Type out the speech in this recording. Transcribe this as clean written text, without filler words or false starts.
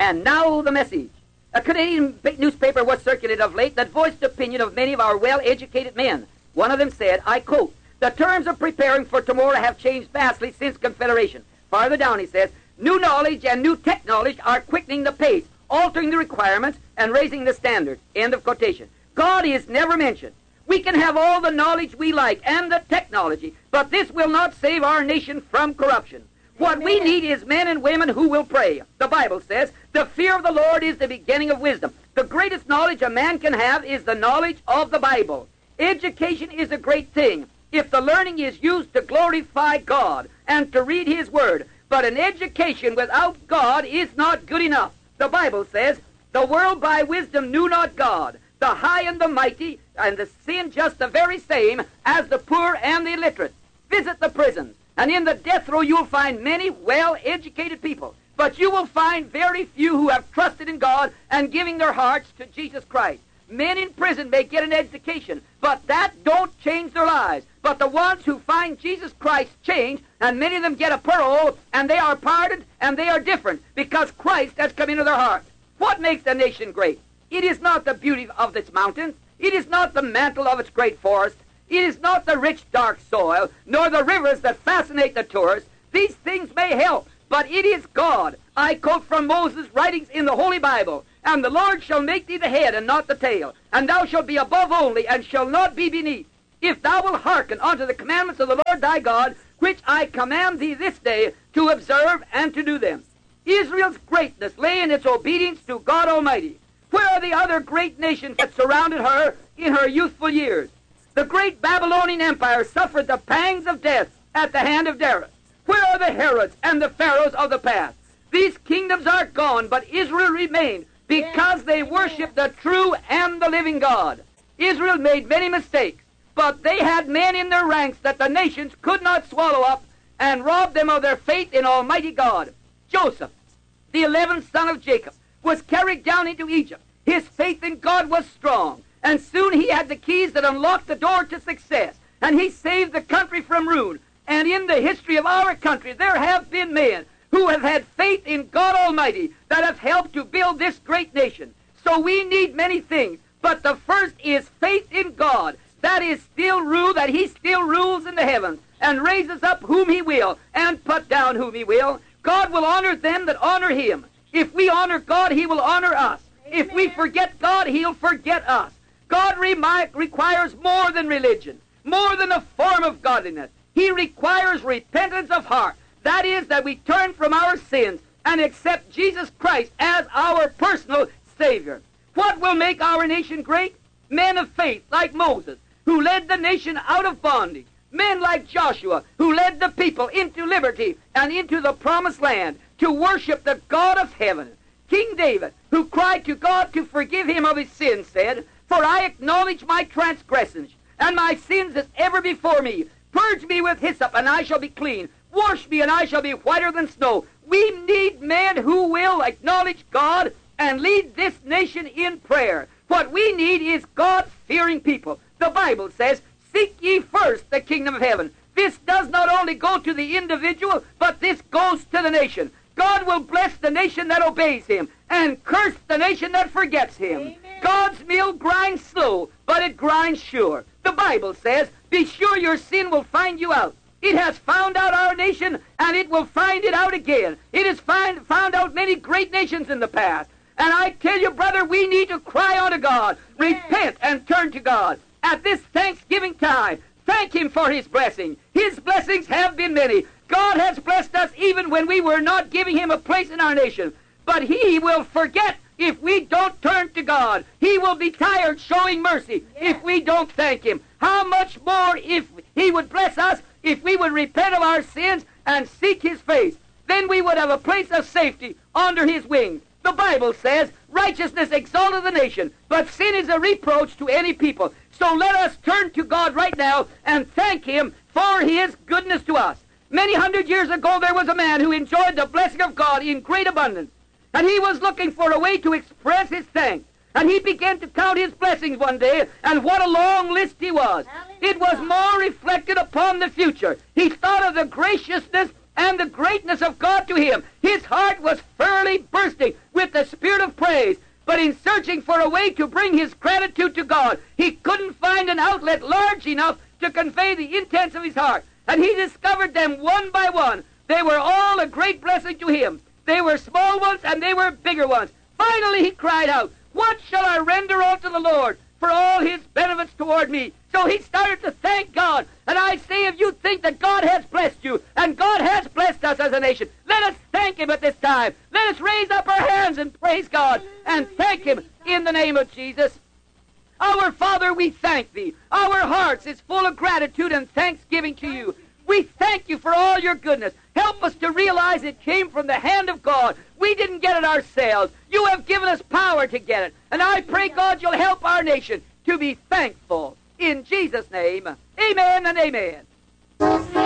And now the message. A Canadian newspaper was circulated of late that voiced the opinion of many of our well-educated men. One of them said, I quote, "The terms of preparing for tomorrow have changed vastly since Confederation." Farther down he says, "New knowledge and new technology are quickening the pace, altering the requirements, and raising the standards." End of quotation. God is never mentioned. We can have all the knowledge we like and the technology, but this will not save our nation from corruption. What we need is men and women who will pray. The Bible says, the fear of the Lord is the beginning of wisdom. The greatest knowledge a man can have is the knowledge of the Bible. Education is a great thing if the learning is used to glorify God and to read His Word. But an education without God is not good enough. The Bible says, the world by wisdom knew not God. The high and the mighty, and the sin just the very same as the poor and the illiterate. Visit the prisons, and in the death row you'll find many well-educated people. But you will find very few who have trusted in God and giving their hearts to Jesus Christ. Men in prison may get an education, but that don't change their lives. But the ones who find Jesus Christ change, and many of them get a parole, and they are pardoned, and they are different, because Christ has come into their hearts. What makes a nation great? It is not the beauty of its mountains. It is not the mantle of its great forest. It is not the rich, dark soil, nor the rivers that fascinate the tourist. These things may help, but it is God. I quote from Moses' writings in the Holy Bible, "And the Lord shall make thee the head and not the tail, and thou shalt be above only, and shall not be beneath. If thou wilt hearken unto the commandments of the Lord thy God, which I command thee this day to observe and to do them." Israel's greatness lay in its obedience to God Almighty. Where are the other great nations that surrounded her in her youthful years? The great Babylonian Empire suffered the pangs of death at the hand of Darius. Where are the Herods and the Pharaohs of the past? These kingdoms are gone, but Israel remained because they worshiped the true and the living God. Israel made many mistakes, but they had men in their ranks that the nations could not swallow up and robbed them of their faith in Almighty God. Joseph, the 11th son of Jacob, was carried down into Egypt. His faith in God was strong, and soon he had the keys that unlocked the door to success, and he saved the country from ruin. And in the history of our country, there have been men who have had faith in God Almighty that have helped to build this great nation. So we need many things, but the first is faith in God. That is still rule, that He still rules in the heavens and raises up whom He will and put down whom He will. God will honor them that honor Him. If we honor God, He will honor us. Amen. If we forget God, He'll forget us. God requires more than religion, more than a form of godliness. He requires repentance of heart. That is, that we turn from our sins and accept Jesus Christ as our personal Savior. What will make our nation great? Men of faith like Moses, who led the nation out of bondage. Men like Joshua, who led the people into liberty and into the promised land to worship the God of heaven. King David, who cried to God to forgive him of his sins, said, "For I acknowledge my transgressions, and my sins is ever before me. Purge me with hyssop, and I shall be clean. Wash me, and I shall be whiter than snow." We need men who will acknowledge God and lead this nation in prayer. What we need is God-fearing people. The Bible says, "Seek ye first the kingdom of heaven." This does not only go to the individual, but this goes to the nation. God will bless the nation that obeys Him and curse the nation that forgets Him. Amen. God's mill grinds slow, but it grinds sure. The Bible says, "Be sure your sin will find you out." It has found out our nation, and it will find it out again. It has found out many great nations in the past. And I tell you, brother, we need to cry unto God, repent, and turn to God. At this Thanksgiving time, thank Him for His blessing. His blessings have been many. God has blessed us even when we were not giving Him a place in our nation. But He will forget if we don't turn to God. He will be tired showing mercy if we don't thank Him. How much more if He would bless us if we would repent of our sins and seek His face. Then we would have a place of safety under His wings. The Bible says, "Righteousness exalteth the nation, but sin is a reproach to any people." So let us turn to God right now and thank Him for His goodness to us. Many hundred years ago, there was a man who enjoyed the blessing of God in great abundance. And he was looking for a way to express his thanks. And he began to count his blessings one day, and what a long list he was. It was more reflected upon the future. He thought of the graciousness and the greatness of God to him. His heart was fairly bursting with the spirit of praise. But in searching for a way to bring his gratitude to God, he couldn't find an outlet large enough to convey the intents of his heart. And he discovered them one by one. They were all a great blessing to him. They were small ones and they were bigger ones. Finally he cried out, "What shall I render unto the Lord for all his benefits toward me?" So he started to thank God. And I say, if you think that God has blessed you, and God has blessed us as a nation, let us thank him at this time. Let us raise up our hands and praise God and thank him in the name of Jesus. Our Father, we thank thee. Our hearts is full of gratitude and thanksgiving to you. We thank you for all your goodness. Help us to realize it came from the hand of God. We didn't get it ourselves. You have given us power to get it. And I pray, God, you'll help our nation to be thankful. In Jesus' name, amen and amen.